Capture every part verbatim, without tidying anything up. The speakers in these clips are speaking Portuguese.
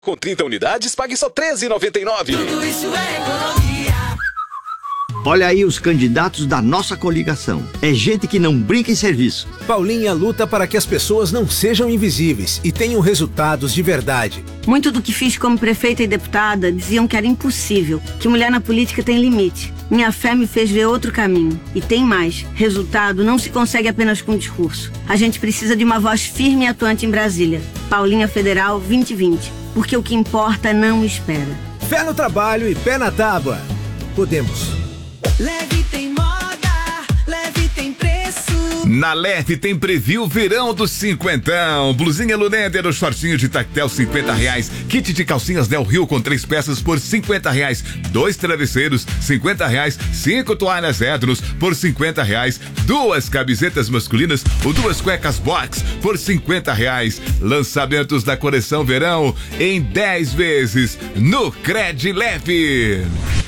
Com trinta unidades, pague só treze reais e noventa e nove centavos. Tudo isso é economia. Olha aí os candidatos da nossa coligação. É gente que não brinca em serviço. Paulinha luta para que as pessoas não sejam invisíveis e tenham resultados de verdade. Muito do que fiz como prefeita e deputada diziam que era impossível, que mulher na política tem limite. Minha fé me fez ver outro caminho. E tem mais. Resultado não se consegue apenas com discurso. A gente precisa de uma voz firme e atuante em Brasília. Paulinha Federal vinte e vinte. Porque o que importa não espera. Fé no trabalho e pé na tábua. Podemos. Leve tem moda, leve tem preço. Na Leve tem preview verão dos cinquentão. Blusinha Luneder, o shortinho de tactel cinquenta reais. Kit de calcinhas Del Rio com três peças por cinquenta reais. Dois travesseiros, cinquenta reais. Cinco toalhas Edros por cinquenta reais. Duas camisetas masculinas ou duas cuecas box por cinquenta reais. Lançamentos da coleção verão em dez vezes no Cred Leve.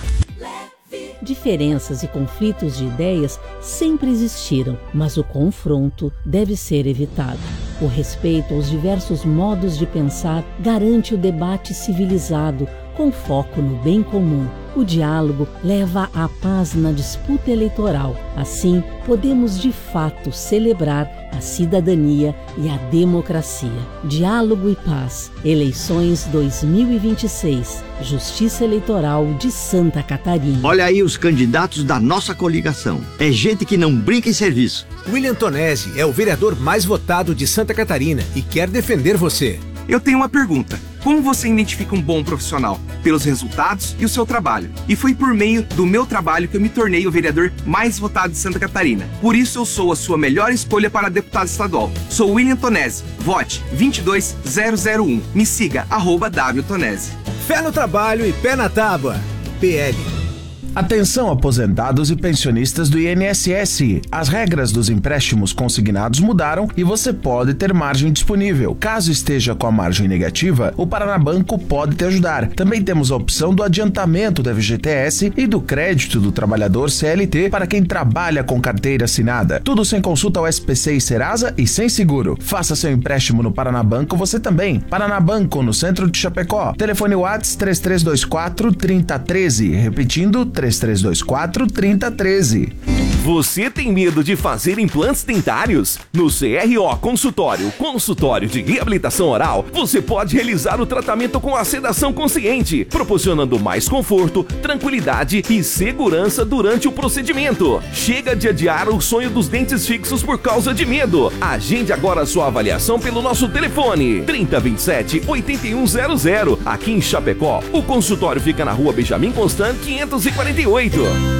Diferenças e conflitos de ideias sempre existiram, mas o confronto deve ser evitado. O respeito aos diversos modos de pensar garante o debate civilizado, com foco no bem comum. O diálogo leva à paz na disputa eleitoral. Assim, podemos de fato celebrar a cidadania e a democracia. Diálogo e paz. Eleições dois mil e vinte e seis. Justiça Eleitoral de Santa Catarina. Olha aí os candidatos da nossa coligação. É gente que não brinca em serviço. William Tonesi é o vereador mais votado de Santa Catarina e quer defender você. Eu tenho uma pergunta. Como você identifica um bom profissional? Pelos resultados e o seu trabalho. E foi por meio do meu trabalho que eu me tornei o vereador mais votado de Santa Catarina. Por isso eu sou a sua melhor escolha para deputado estadual. Sou William Tonesi. Vote vinte e dois zero zero um. Me siga, arroba W Tonesi. Fé no trabalho e pé na tábua. P L. Atenção, aposentados e pensionistas do I N S S. As regras dos empréstimos consignados mudaram e você pode ter margem disponível. Caso esteja com a margem negativa, o Paraná Banco pode te ajudar. Também temos a opção do adiantamento da F G T S e do crédito do trabalhador C L T para quem trabalha com carteira assinada. Tudo sem consulta ao S P C e Serasa e sem seguro. Faça seu empréstimo no Paraná Banco você também. Paraná Banco, no centro de Chapecó. Telefone WhatsApp três três dois quatro, três zero um três. Repetindo, três três dois quatro, três zero um três. Você tem medo de fazer implantes dentários? No C R O Consultório, consultório de reabilitação oral, você pode realizar o tratamento com a sedação consciente, proporcionando mais conforto, tranquilidade e segurança durante o procedimento. Chega de adiar o sonho dos dentes fixos por causa de medo. Agende agora sua avaliação pelo nosso telefone trinta, vinte e sete, oitenta e um zero zero. Aqui em Chapecó, o consultório fica na rua Benjamin Constant, quinhentos e quarenta e oito.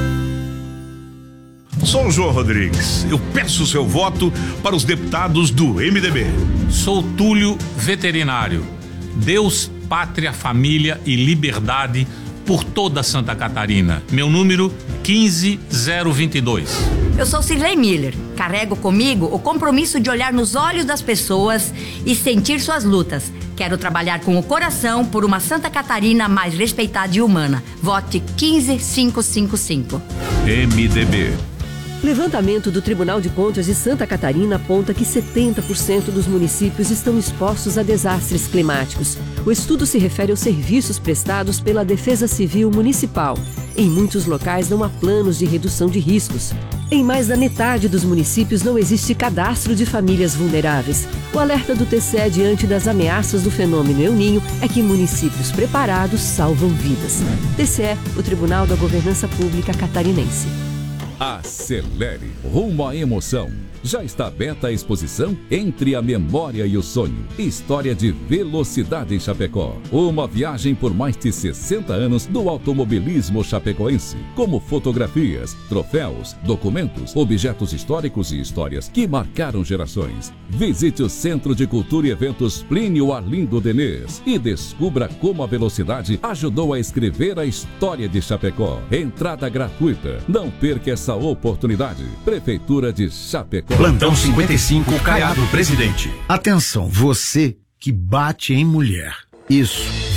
Sou o João Rodrigues. Eu peço o seu voto para os deputados do M D B. Sou Túlio Veterinário. Deus, pátria, família e liberdade por toda Santa Catarina. Meu número quinze zero vinte e dois. Eu sou Cirlei Miller. Carrego comigo o compromisso de olhar nos olhos das pessoas e sentir suas lutas. Quero trabalhar com o coração por uma Santa Catarina mais respeitada e humana. Vote quinze quinhentos e cinquenta e cinco. M D B. Levantamento do Tribunal de Contas de Santa Catarina aponta que setenta por cento dos municípios estão expostos a desastres climáticos. O estudo se refere aos serviços prestados pela Defesa Civil Municipal. Em muitos locais não há planos de redução de riscos. Em mais da metade dos municípios não existe cadastro de famílias vulneráveis. O alerta do T C E diante das ameaças do fenômeno El Niño é que municípios preparados salvam vidas. T C E, o Tribunal da Governança Pública Catarinense. Acelere rumo à emoção. Já está aberta a exposição Entre a Memória e o Sonho. História de velocidade em Chapecó. Uma viagem por mais de sessenta anos do automobilismo chapecoense. Como fotografias, troféus, documentos, objetos históricos e histórias que marcaram gerações. Visite o Centro de Cultura e Eventos Plínio Arlindo Denês e descubra como a velocidade ajudou a escrever a história de Chapecó. Entrada gratuita. Não perca essa oportunidade. Prefeitura de Chapecó. Plantão cinquenta e cinco, Caiado Presidente. Atenção, você que bate em mulher. Isso,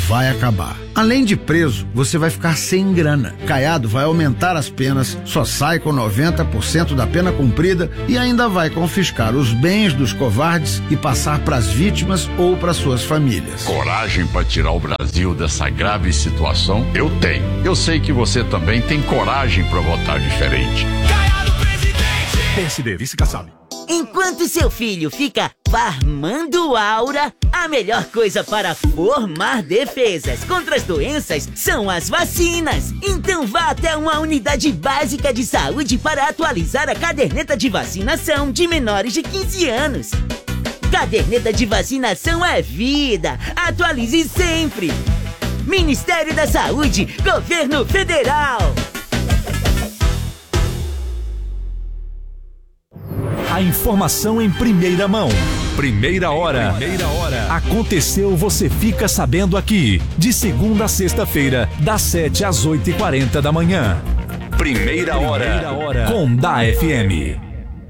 vai acabar. Além de preso, você vai ficar sem grana. Caiado vai aumentar as penas, só sai com noventa por cento da pena cumprida e ainda vai confiscar os bens dos covardes e passar para as vítimas ou para suas famílias. Coragem para tirar o Brasil dessa grave situação? Eu tenho. Eu sei que você também tem coragem para votar diferente. P S D, vice-Kassab. Enquanto seu filho fica farmando aura, a melhor coisa para formar defesas contra as doenças são as vacinas. Então vá até uma unidade básica de saúde para atualizar a caderneta de vacinação de menores de quinze anos. Caderneta de vacinação é vida. Atualize sempre. Ministério da Saúde, Governo Federal. A informação em primeira mão. Primeira hora. Primeira hora. Aconteceu, você fica sabendo aqui. De segunda a sexta-feira, das sete às oito e quarenta da manhã. Primeira hora. Primeira hora. Com da F M.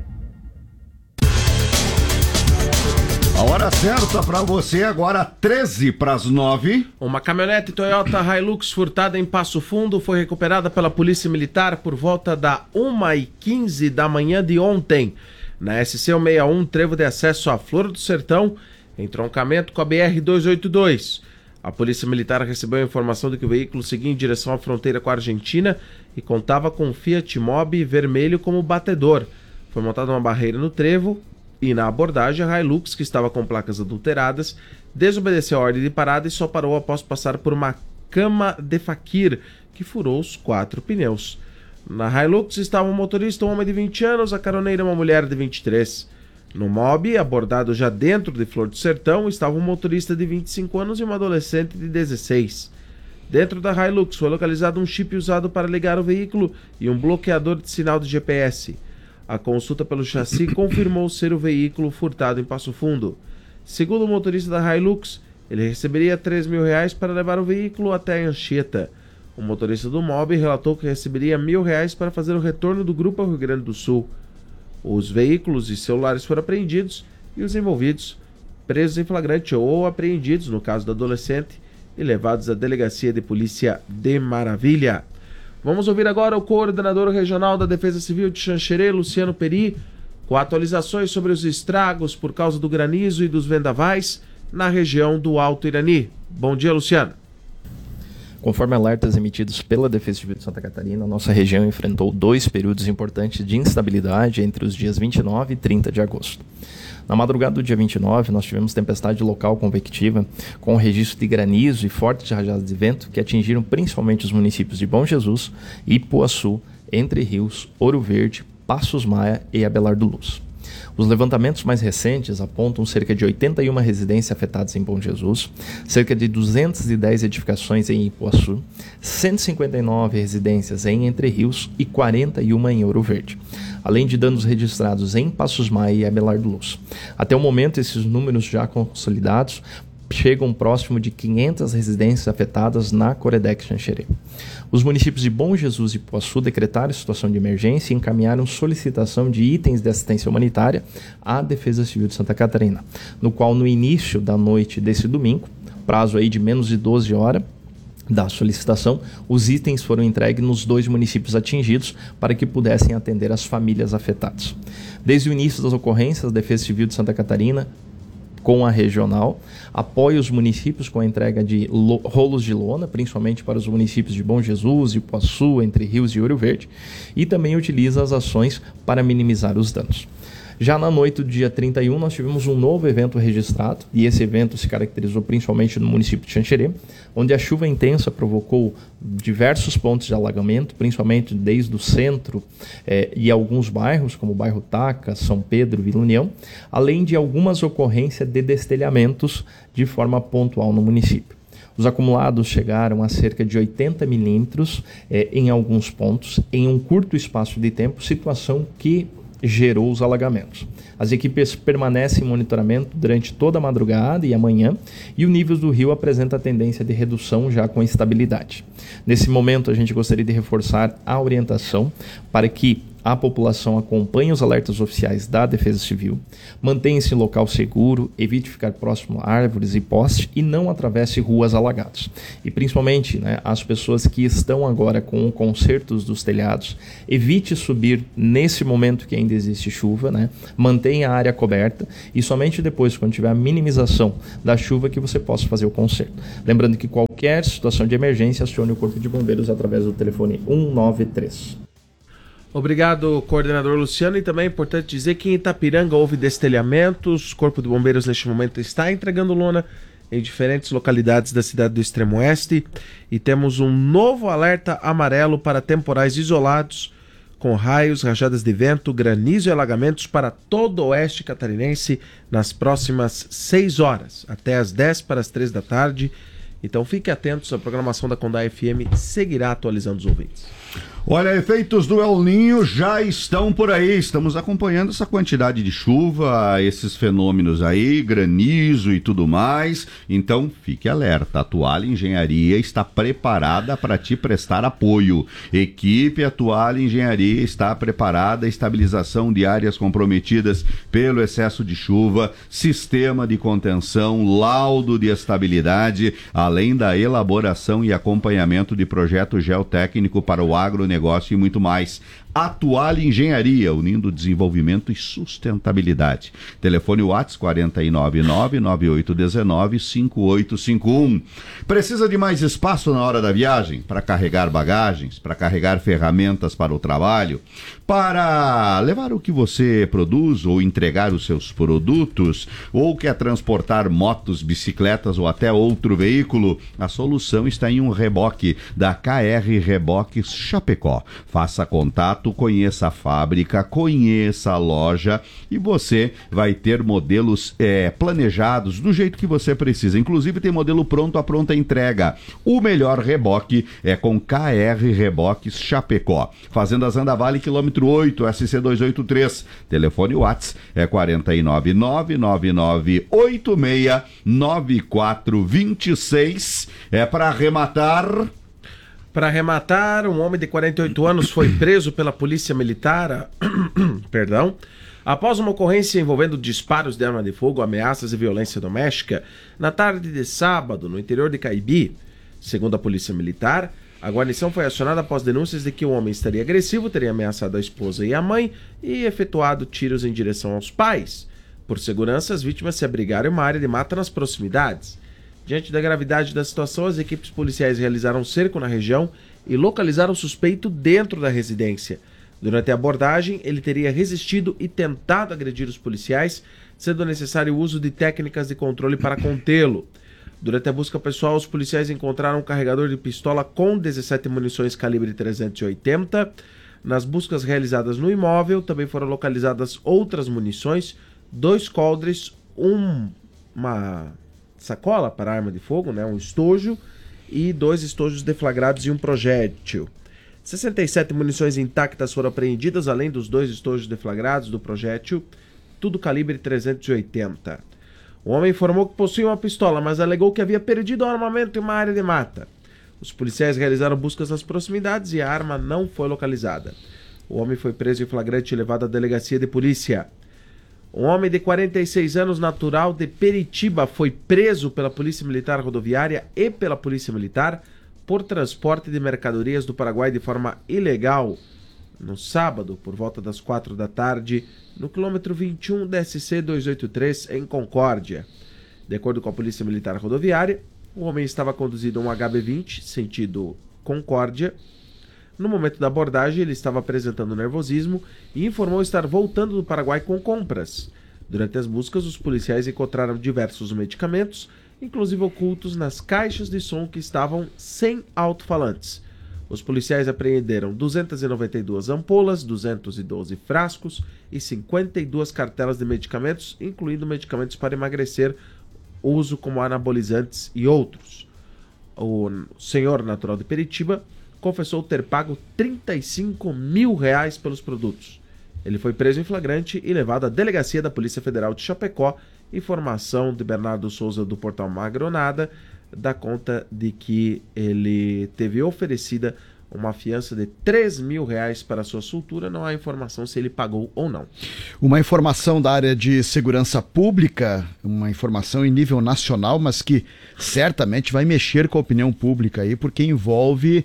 A hora certa para você agora, treze para as nove. Uma caminhonete Toyota Hilux furtada em Passo Fundo foi recuperada pela Polícia Militar por volta da uma e quinze da manhã de ontem. Na S C cento e sessenta e um, trevo de acesso à Flor do Sertão, em troncamento com a B R duzentos e oitenta e dois. A Polícia Militar recebeu a informação de que o veículo seguia em direção à fronteira com a Argentina e contava com um Fiat Mobi vermelho como batedor. Foi montada uma barreira no trevo e, na abordagem, a Hilux, que estava com placas adulteradas, desobedeceu a ordem de parada e só parou após passar por uma cama de faquir que furou os quatro pneus. Na Hilux estava um motorista, um homem de vinte anos, a caroneira uma mulher de vinte e três. No Mobi, abordado já dentro de Flor do Sertão, estava um motorista de vinte e cinco anos e uma adolescente de dezesseis. Dentro da Hilux foi localizado um chip usado para ligar o veículo e um bloqueador de sinal de G P S. A consulta pelo chassi confirmou ser o veículo furtado em Passo Fundo. Segundo o motorista da Hilux, ele receberia três mil reais para levar o veículo até a Anchieta. O motorista do Mobi relatou que receberia mil reais para fazer o retorno do grupo ao Rio Grande do Sul. Os veículos e celulares foram apreendidos e os envolvidos presos em flagrante ou apreendidos, no caso do adolescente, e levados à Delegacia de Polícia de Maravilha. Vamos ouvir agora o coordenador regional da Defesa Civil de Xanxerê, Luciano Peri, com atualizações sobre os estragos por causa do granizo e dos vendavais na região do Alto Irani. Bom dia, Luciano. Conforme alertas emitidos pela Defesa Civil de Santa Catarina, a nossa região enfrentou dois períodos importantes de instabilidade entre os dias vinte e nove e trinta de agosto. Na madrugada do dia vinte e nove, nós tivemos tempestade local convectiva, com registro de granizo e fortes rajadas de vento que atingiram principalmente os municípios de Bom Jesus, Ipuaçu, Entre Rios, Ouro Verde, Passos Maia e Abelardo Luz. Os levantamentos mais recentes apontam cerca de oitenta e uma residências afetadas em Bom Jesus, cerca de duzentas e dez edificações em Ipuaçu, cento e cinquenta e nove residências em Entre Rios e quarenta e uma em Ouro Verde, além de danos registrados em Passos Maia e Abelardo Luz. Até o momento, esses números já consolidados chegam próximo de quinhentas residências afetadas na Coredex Xanxerê. Os municípios de Bom Jesus e Ipuaçu decretaram situação de emergência e encaminharam solicitação de itens de assistência humanitária à Defesa Civil de Santa Catarina, no qual no início da noite desse domingo, prazo aí de menos de doze horas, da solicitação, os itens foram entregues nos dois municípios atingidos para que pudessem atender as famílias afetadas. Desde o início das ocorrências, a Defesa Civil de Santa Catarina, com a regional, apoia os municípios com a entrega de lo- rolos de lona, principalmente para os municípios de Bom Jesus, Ipuaçu, Entre Rios e Ouro Verde, e também utiliza as ações para minimizar os danos. Já na noite do dia trinta e um, nós tivemos um novo evento registrado, e esse evento se caracterizou principalmente no município de Xanxerê, onde a chuva intensa provocou diversos pontos de alagamento, principalmente desde o centro eh, e alguns bairros, como o bairro Taca, São Pedro, Vila União, além de algumas ocorrências de destelhamentos de forma pontual no município. Os acumulados chegaram a cerca de oitenta milímetros eh, em alguns pontos, em um curto espaço de tempo, situação que gerou os alagamentos. As equipes permanecem em monitoramento durante toda a madrugada e amanhã, e o nível do rio apresenta tendência de redução já com estabilidade. Nesse momento, a gente gostaria de reforçar a orientação para que a população acompanhe os alertas oficiais da Defesa Civil, mantenha-se em local seguro, evite ficar próximo a árvores e postes e não atravesse ruas alagadas. E principalmente, né, as pessoas que estão agora com consertos dos telhados, evite subir nesse momento que ainda existe chuva, né, mantenha a área coberta e somente depois, quando tiver a minimização da chuva, que você possa fazer o conserto. Lembrando que qualquer situação de emergência, acione o Corpo de Bombeiros através do telefone um nove três. Obrigado, coordenador Luciano. E também é importante dizer que em Itapiranga houve destelhamentos. O Corpo de Bombeiros neste momento está entregando lona em diferentes localidades da cidade do Extremo Oeste. E temos um novo alerta amarelo para temporais isolados, com raios, rajadas de vento, granizo e alagamentos para todo o oeste catarinense nas próximas seis horas, até as dez para as três da tarde. Então fiquem atentos, a programação da Condá F M seguirá atualizando os ouvintes. Olha, efeitos do El Ninho já estão por aí, estamos acompanhando essa quantidade de chuva, esses fenômenos aí, granizo e tudo mais, então fique alerta, a Toalha Engenharia está preparada para te prestar apoio. Equipe a Toalha Engenharia está preparada, estabilização de áreas comprometidas pelo excesso de chuva, sistema de contenção, laudo de estabilidade, além da elaboração e acompanhamento de projeto geotécnico para o agronegócio e muito mais. A Toalha Engenharia, unindo desenvolvimento e sustentabilidade. Telefone WhatsApp quatro nove nove, nove oito um nove, cinco oito cinco um. Precisa de mais espaço na hora da viagem? Para carregar bagagens, para carregar ferramentas para o trabalho, para levar o que você produz ou entregar os seus produtos, ou quer transportar motos, bicicletas ou até outro veículo? A solução está em um reboque da K R Reboques Chapecó. Faça contato, conheça a fábrica, conheça a loja e você vai ter modelos é, planejados do jeito que você precisa. Inclusive tem modelo pronto à pronta entrega. O melhor reboque é com K R Reboques Chapecó. Fazenda Zanda Vale, quilômetro oito, S C duzentos e oitenta e três. Telefone WhatsApp é quatro nove nove, nove nove oito seis, nove quatro dois seis. É para arrematar... Para arrematar, um homem de quarenta e oito anos foi preso pela polícia militar, perdão, após uma ocorrência envolvendo disparos de arma de fogo, ameaças e violência doméstica, na tarde de sábado, no interior de Caibi. Segundo a polícia militar, a guarnição foi acionada após denúncias de que o homem estaria agressivo, teria ameaçado a esposa e a mãe e efetuado tiros em direção aos pais. Por segurança, as vítimas se abrigaram em uma área de mata nas proximidades. Diante da gravidade da situação, as equipes policiais realizaram um cerco na região e localizaram o suspeito dentro da residência. Durante a abordagem, ele teria resistido e tentado agredir os policiais, sendo necessário o uso de técnicas de controle para contê-lo. Durante a busca pessoal, os policiais encontraram um carregador de pistola com dezessete munições calibre trezentos e oitenta. Nas buscas realizadas no imóvel, também foram localizadas outras munições, dois coldres, um, uma... sacola para arma de fogo, né, um estojo e dois estojos deflagrados e um projétil. sessenta e sete munições intactas foram apreendidas, além dos dois estojos deflagrados do projétil, tudo calibre trezentos e oitenta. O homem informou que possuía uma pistola, mas alegou que havia perdido o armamento em uma área de mata. Os policiais realizaram buscas nas proximidades e a arma não foi localizada. O homem foi preso em flagrante e levado à delegacia de polícia. Um homem de quarenta e seis anos, natural de Peritiba, foi preso pela Polícia Militar Rodoviária e pela Polícia Militar por transporte de mercadorias do Paraguai de forma ilegal no sábado, por volta das quatro da tarde, no quilômetro vinte e um da S C duzentos e oitenta e três, em Concórdia. De acordo com a Polícia Militar Rodoviária, o homem estava conduzindo um H B vinte, sentido Concórdia. No momento da abordagem, ele estava apresentando nervosismo e informou estar voltando do Paraguai com compras. Durante as buscas, os policiais encontraram diversos medicamentos, inclusive ocultos nas caixas de som que estavam sem alto-falantes. Os policiais apreenderam duzentas e noventa e duas ampolas, duzentos e doze frascos e cinquenta e duas cartelas de medicamentos, incluindo medicamentos para emagrecer, uso como anabolizantes e outros. O senhor natural de Peritiba confessou ter pago trinta e cinco mil reais pelos produtos. Ele foi preso em flagrante e levado à delegacia da Polícia Federal de Chapecó. Informação de Bernardo Souza do portal Magronada dá conta de que ele teve oferecida uma fiança de três mil reais para sua soltura. Não há informação se ele pagou ou não. Uma informação da área de segurança pública, uma informação em nível nacional, mas que certamente vai mexer com a opinião pública aí, porque envolve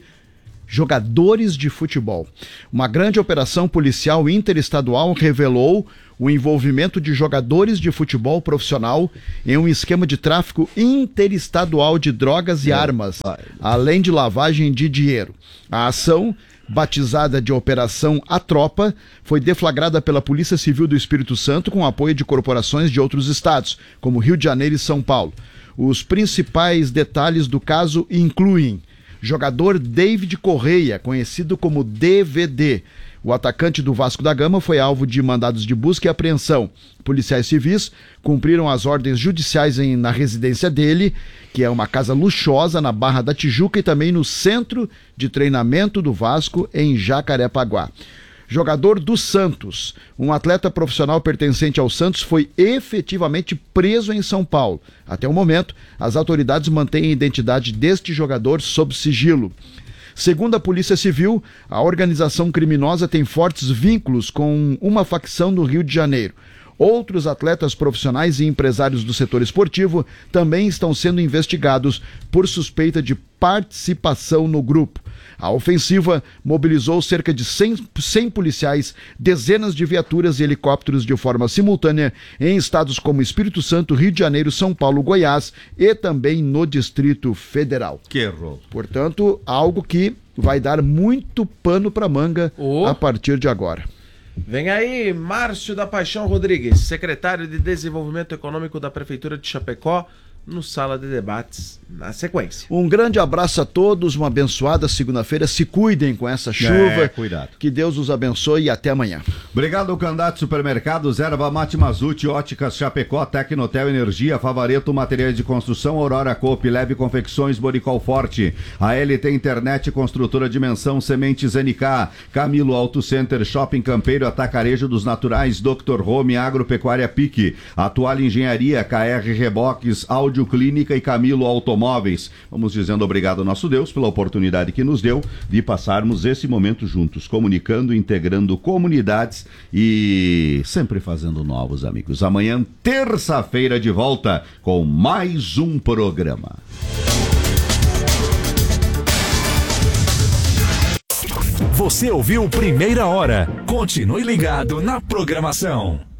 jogadores de futebol. Uma grande operação policial interestadual revelou o envolvimento de jogadores de futebol profissional em um esquema de tráfico interestadual de drogas e armas, além de lavagem de dinheiro. A ação, batizada de Operação A Tropa, foi deflagrada pela Polícia Civil do Espírito Santo com apoio de corporações de outros estados, como Rio de Janeiro e São Paulo. Os principais detalhes do caso incluem jogador David Correia, conhecido como D V D. O atacante do Vasco da Gama foi alvo de mandados de busca e apreensão. Policiais civis cumpriram as ordens judiciais em, na residência dele, que é uma casa luxuosa na Barra da Tijuca e também no centro de treinamento do Vasco, em Jacarepaguá. Jogador do Santos, um atleta profissional pertencente ao Santos, foi efetivamente preso em São Paulo. Até o momento, as autoridades mantêm a identidade deste jogador sob sigilo. Segundo a Polícia Civil, a organização criminosa tem fortes vínculos com uma facção no Rio de Janeiro. Outros atletas profissionais e empresários do setor esportivo também estão sendo investigados por suspeita de participação no grupo. A ofensiva mobilizou cerca de cem, cem policiais, dezenas de viaturas e helicópteros de forma simultânea em estados como Espírito Santo, Rio de Janeiro, São Paulo, Goiás e também no Distrito Federal. Que rolo. Portanto, algo que vai dar muito pano para manga oh. a partir de agora. Vem aí, Márcio da Paixão Rodrigues, secretário de Desenvolvimento Econômico da Prefeitura de Chapecó, no Sala de Debates, na sequência. Um grande abraço a todos, uma abençoada segunda-feira. Se cuidem com essa chuva. É, cuidado. Que Deus os abençoe e até amanhã. Obrigado, Candidato Supermercados, Erva Mate Mazute, Óticas Chapecó, Tecnotel Energia, Favareto Materiais de Construção, Aurora Coop, Leve Confecções, Boricol Forte, a L T Internet, Construtora Dimensão, Sementes N K, Camilo Auto Center, Shopping Campeiro, Atacarejo dos Naturais, doutor Home, Agropecuária Pique, Atual Engenharia, K R Reboques, Audio Clínica e Camilo Automóveis. Vamos dizendo obrigado ao nosso Deus pela oportunidade que nos deu de passarmos esse momento juntos, comunicando, integrando comunidades e sempre fazendo novos amigos. Amanhã, terça-feira, de volta com mais um programa. Você ouviu Primeira Hora. Continue ligado na programação.